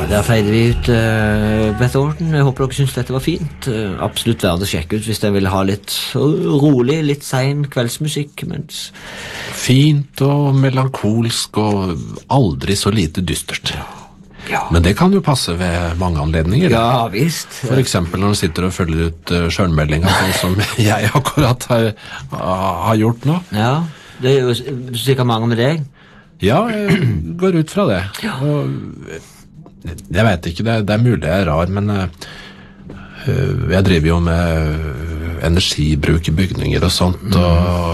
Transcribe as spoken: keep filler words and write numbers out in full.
der feide vi ut uh, Beth Orton. Jeg håper dere synes dette var fint. Uh, absolutt verdt å sjekke ut hvis dere vil ha litt rolig, litt sen kveldsmusikk. Mens... Fint og melankolsk og aldri så lite dystert. Ja. Men det kan jo passe ved mange anledninger. Ja, visst. For eksempel når du sitter og følger ut uh, skjørnmeldinga, sånn som jeg akkurat har, har gjort nå. Ja, det er jo sikkert mange med deg. Ja, jeg går ut fra det. Ja. Og, jeg vet ikke, det, det er mulig jeg er rar, men uh, jeg driver jo med energibruk i bygninger og sånt, mm. og